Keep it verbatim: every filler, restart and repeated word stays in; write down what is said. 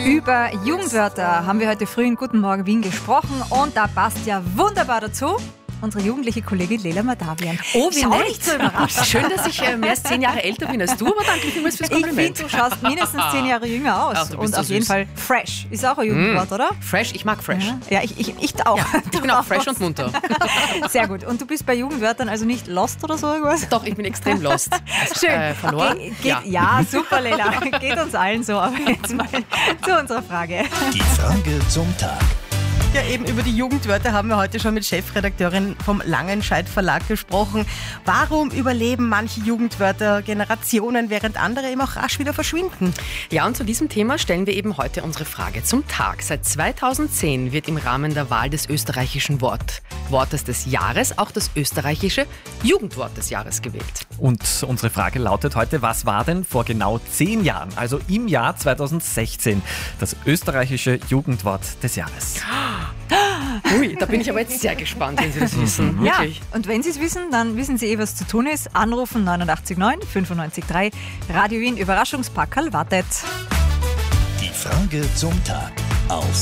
Über Jugendwörter haben wir heute früh in Guten Morgen Wien gesprochen und da passt ja wunderbar dazu unsere jugendliche Kollegin Leila Madavian. Oh, wie Schau nett. nicht so überrascht. Schön, dass ich äh, mehr als zehn Jahre älter bin als du, aber danke vielmals fürs Ich Kompliment. finde, du schaust mindestens zehn Jahre jünger aus. Ach, du bist und so auf jeden süß. Fall fresh. Ist auch ein Jugendwort, oder? Fresh, ich mag fresh. Ja, ich, ich, ich auch. Ja, ich bin auch fresh und munter. Sehr gut. Und du bist bei Jugendwörtern also nicht lost oder so irgendwas? Doch, ich bin extrem lost. Schön. Äh, verloren? Okay, geht, ja. ja, super, Leila. Geht uns allen so. Aber jetzt mal zu unserer Frage. Die Frage zum Tag. Ja, eben über die Jugendwörter haben wir heute schon mit Chefredakteurin vom Langenscheidt Verlag gesprochen. Warum überleben manche Jugendwörter Generationen, während andere eben auch rasch wieder verschwinden? Ja, und zu diesem Thema stellen wir eben heute unsere Frage zum Tag. Seit zweitausendzehn wird im Rahmen der Wahl des österreichischen Wort, Wortes des Jahres auch das österreichische Jugendwort des Jahres gewählt. Und unsere Frage lautet heute, was war denn vor genau zehn Jahren, also im Jahr zweitausendsechzehn, das österreichische Jugendwort des Jahres? Ui, da bin ich aber jetzt sehr gespannt, wenn Sie das wissen. Ja, Wirklich. und wenn Sie es wissen, dann wissen Sie eh, was zu tun ist. Anrufen neunundachtzig neun fünfundneunzig drei. Radio Wien Überraschungspackerl wartet. Die Frage zum Tag auf